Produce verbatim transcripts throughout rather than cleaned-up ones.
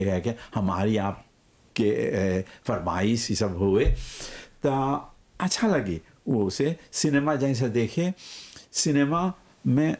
है कि हमारी आप के फरमाइश ये सब हुए तो अच्छा लगे वो से सिनेमा जैसे देखे सिनेमा में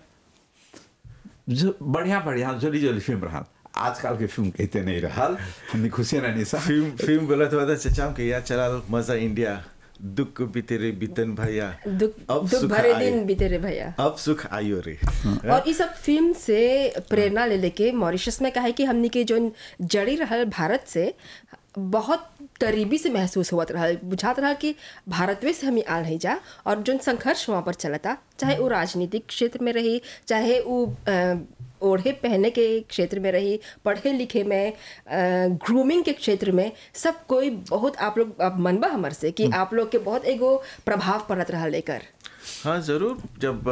जो बढ़िया बढ़िया जोली जोली फिल्म रहा आजकल की फिल्म कहते नहीं रहा हमने खुशी रहनी सा फिल्म फिल्म बोला तो बता चचा के यार चला मजा इंडिया दुख बीते रे बीतन भैया दुख दुख भरे दिन बीते रे भैया अब सुख आयो रे। और इस सब फिल्म से प्रेरणा ले लेके मॉरिशस में कहा है कि हमने के जो जड़ी रहल भारत से बहुत करीबी से महसूस हुआ रहा बुझात रहा कि भारतवे से हमें आल नहीं जा और जो संघर्ष वहाँ पर चलता चाहे वो राजनीतिक क्षेत्र में रही चाहे वो ओढ़े पहने के क्षेत्र में रही पढ़े लिखे में ग्रूमिंग के क्षेत्र में सब कोई बहुत आप लोग आप मनबा हमार से कि आप लोग के बहुत एगो प्रभाव पड़त रहा लेकर। हाँ जरूर जब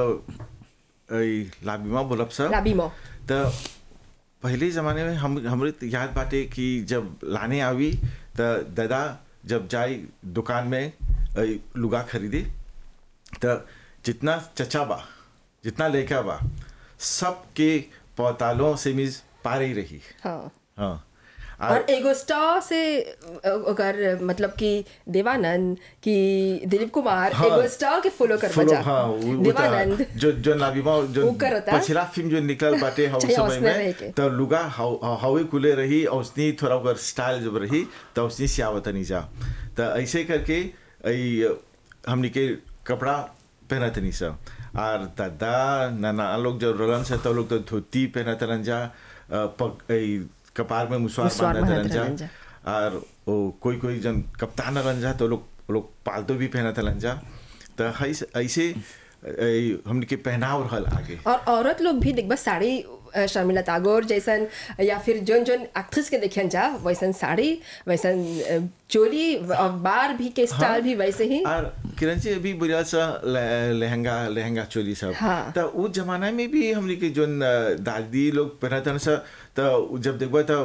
लाबिमा बोलब सब लाबिमा तो पहले ज़माने में हम हमरे याद बाटे कि जब लाने आवी तो दादा जब जाए दुकान में लुगा खरीदे तो जितना चचा बा जितना लेका बा सबके पौतालों से मीज पारी रही। हाँ हाँ और एगो स्टार से अगर मतलब कि देवानंद कि दिलीप कुमार हाँ, एगो स्टार के फॉलो कर बजा हाँ, देवानंद जो जो नाबिमा जो पिछला फिल्म जो निकल बाटे हाउ समय में तो लुगा हाउ कुले रही और उसनी थोड़ा अगर स्टाइल जब रही तो उसनी सियावत नहीं जा तो ऐसे करके हमने के कपड़ा पहनत नहीं सा और दादा नाना लोग जो रोलन से तो लोग तो धोती पहनत रहन जा कपार में मुसवार बांधत रहन जा और वो कोई कोई जन कप्तान रहन जा तो लोग लोग पालतू भी पहनत रहन जा तो ऐसे हमने के पहनाव रहल आगे। और औरत लोग भी देखबा साड़ी शर्मिला टैगोर जैसन या फिर जोन जोन एक्ट्रेस के देखियन जा वैसन साड़ी वैसन चोली और बार भी के स्टाइल हाँ, भी वैसे ही। और किरण जी अभी बुरा सा लहंगा लहंगा चोली सब हाँ। तो उस जमाना में भी हमने के जोन दादी लोग पहनते सा तो जब देखबा तो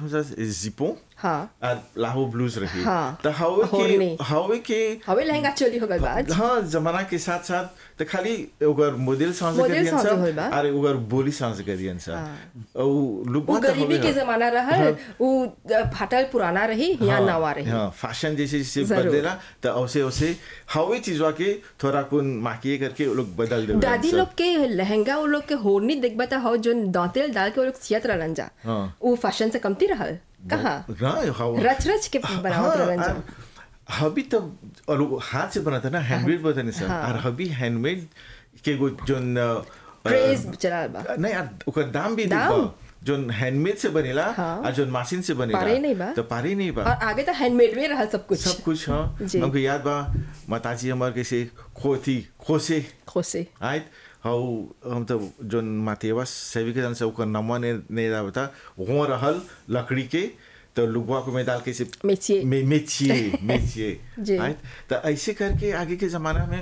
जिपो हाँ और लाहो ब्लूज रही हाँ तो हवे के हवे के हवे लहंगा चोली हो गल बाद हाँ जमाना के साथ साथ तो खाली उगर मॉडल सांस करियन सा और उगर बोली सांस करियन सा ओ लुक वो गरीबी के जमाना रहा वो फाटल पुराना रही या नवा रही हाँ फैशन जैसे जैसे बदलेला तो औसे औसे हवे चीजवा के थोड़ा कुन माकिए करके लोग बदल दे। दादी लोग के लहंगा वो लोग के होरनी देखबा तो हो जो दांतेल डाल के वो लोग सियत रहन जा वो फैशन से कमती रहल कहाँ रच रच के बनावत रहन जा। हबी तो और हाथ से बनाता ना हैंडमेड बताने सर और हबी हैंडमेड के वो जो क्रेज चला बा नहीं यार उसका दाम भी देखो जो हैंडमेड से बनेला और जो मशीन से बनेला पारे नहीं बा तो पारे नहीं बा और आगे तो हैंडमेड में रहा सब कुछ सब कुछ हाँ हमको याद बा माताजी हमारे कैसे खोती खोसे खोसे आयत हाउ हम तो जो मातेवा सेवी के जन से उसका नमवा ने ने बता वो रहल लकड़ी के तो लुगवा को में डाल के से मेचिए मेचिए मेचिए आयत तो ऐसे करके आगे के ज़माना में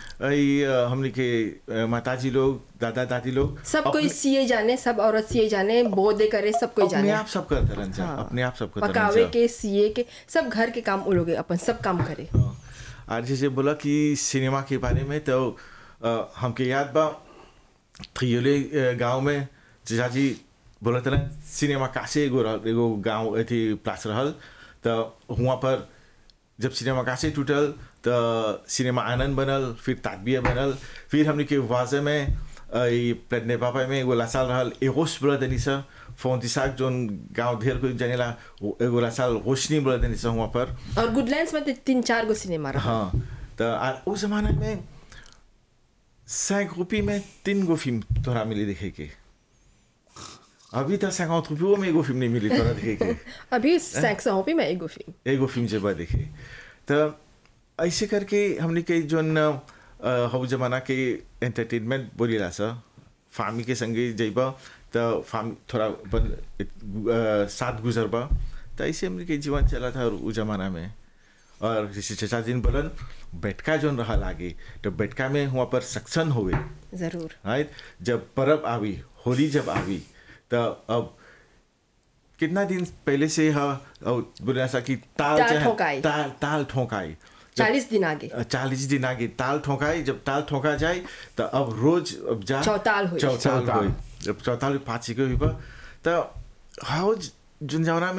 हमने के माताजी लोग दादा दादी लोग सब कोई सीए जाने सब औरत सीए जाने बोदे करे सब कोई जाने अपने आप सब करते रहन जा अपने आप सब करते पकावे के सीए के सब घर के काम उलोगे अपन सब काम करे। आज जैसे बोला कि सिनेमा के बारे में तो हमके याद बा त्रियोले गांव में जीजाजी बोला था सिनेमा कासे एगो एगो गाँव अथी प्लास रहल तो वहाँ पर जब सिनेमा कासे टूटल तो सिनेमा आनंद बनल फिर ताकबिया बनल फिर हमने के वाजे में प्लेटने पापा में एगो लासाल रहल एगोश बोला देनी सा फोंतिसाक जोन गांव ढेर कोई जनेला एगो लासाल रोशनी बोला देनी सा वहाँ पर और गुडलैंड्स में तीन चार गो सिनेमा रहा हाँ तो उस जमाने में सैक रुपये में तीन गो फिल्म तोरा मिली देखे के अभी तो सैकौत रुपये में एगो फिल्म नहीं मिली तोरा देखे के अभी सैक सौ रुपये में एगो फिल्म एगो फिल्म जब देखे तो ऐसे करके हमने के जोन हाउ जमाना के एंटरटेनमेंट बोली ला सा फामी के संगे जइबा तो फामी थोड़ा साथ गुजरबा तो ऐसे हमने के जीवन चला था उस जमाना में। और जैसे चचा दिन बोलन बैठका जोन रहा लागे तो बैठका में वहाँ पर सक्सन हुए जरूर राइट जब परब आवी होली जब आवी तो अब कितना दिन पहले से हाँ बोला सा कि ताल ठोकाई ताल ताल ठोकाई चालीस दिन आगे चालीस दिन आगे ताल ठोकाई जब ताल ठोका जाए तो अब रोज अब जा चौताल हुई चौताल हुई जब चौताल पाँच के हुई तो हाउ जुन जवना